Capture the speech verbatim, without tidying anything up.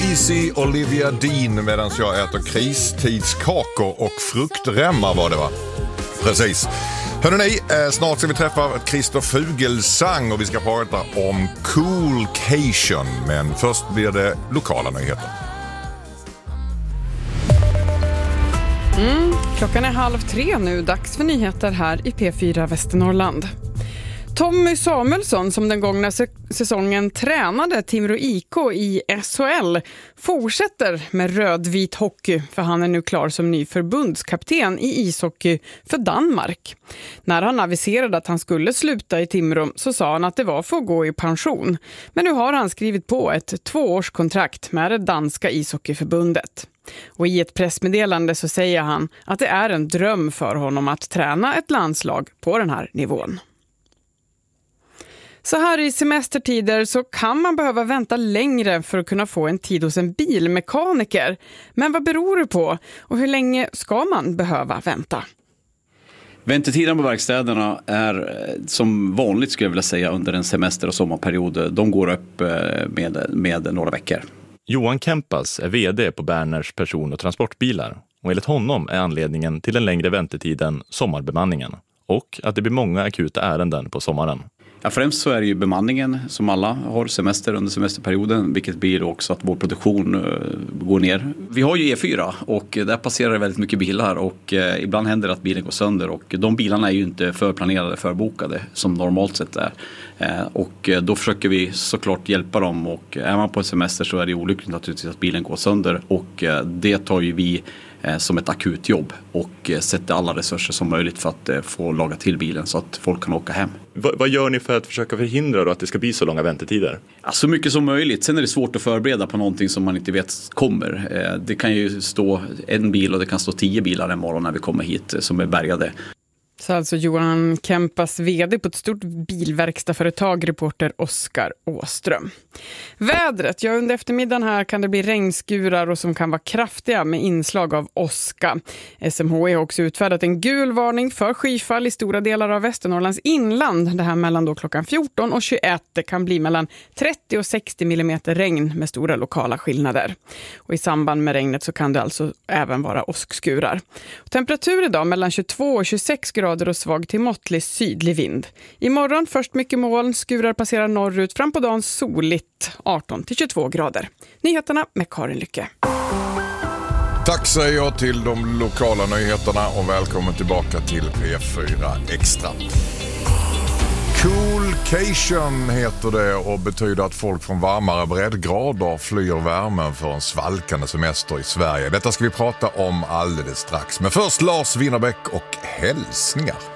Easy Olivia Dean medan jag äter kristidskakor och fruktremmar var det va? Precis. Hörrni, snart ska vi träffa Christer Fuglesang och vi ska prata om Coolcation. Men först blir det lokala nyheter. Mm, klockan är halv tre nu, dags för nyheter här i P fyra Västernorrland. Tommy Samuelsson, som den gångna säsongen tränade Timrå I K i S H L, fortsätter med rödvit hockey för han är nu klar som ny förbundskapten i ishockey för Danmark. När han aviserade att han skulle sluta i Timrå så sa han att det var för att gå i pension. Men nu har han skrivit på ett tvåårskontrakt med det danska ishockeyförbundet. Och i ett pressmeddelande så säger han att det är en dröm för honom att träna ett landslag på den här nivån. Så här i semestertider så kan man behöva vänta längre för att kunna få en tid hos en bilmekaniker. Men vad beror det på? Och hur länge ska man behöva vänta? Väntetiden på verkstäderna är som vanligt skulle jag vilja säga under en semester- och sommarperiod. De går upp med, med några veckor. Johan Kempas är vd på Berners person- och transportbilar. Och enligt honom är anledningen till den längre väntetiden sommarbemanningen. Och att det blir många akuta ärenden på sommaren. Ja, främst så är det ju bemanningen som alla har semester under semesterperioden, vilket blir också att vår produktion uh, går ner. Vi har ju E fyra och där passerar det väldigt mycket bilar och uh, ibland händer det att bilen går sönder och de bilarna är ju inte förplanerade, förbokade som normalt sett är. Uh, och uh, då försöker vi såklart hjälpa dem och är man på en semester så är det olyckligt naturligtvis att bilen går sönder och uh, det tar ju vi som ett akutjobb och sätter alla resurser som möjligt för att få laga till bilen så att folk kan åka hem. V- vad gör ni för att försöka förhindra då att det ska bli så långa väntetider? Ja, så mycket som möjligt. Sen är det svårt att förbereda på någonting som man inte vet kommer. Det kan ju stå en bil och det kan stå tio bilar en morgon när vi kommer hit som är bärgade. Så alltså Johan Kempas vd på ett stort bilverkstadföretag, reporter Oskar Åström. Vädret, ja under eftermiddagen här kan det bli regnskurar och som kan vara kraftiga med inslag av åska. S M H I har också utfärdat en gul varning för skyfall i stora delar av Västernorrlands inland. Det här mellan då klockan fjorton och tjugoett. Det kan bli mellan trettio och sextio millimeter regn med stora lokala skillnader. Och i samband med regnet så kan det alltså även vara åskskurar. Och temperatur idag mellan tjugotvå och tjugosex grader och svag till måttlig sydlig vind. Imorgon först mycket moln, skurar passerar norrut, fram på dagen soligt arton till tjugotvå grader. Nyheterna med Karin Lycke. Tack säger jag till de lokala nyheterna och välkommen tillbaka till P fyra Extra. Coolcation heter det och betyder att folk från varmare breddgrader flyr värmen för en svalkande semester i Sverige. Detta ska vi prata om alldeles strax. Men först Lars Winnerbäck och hälsningar.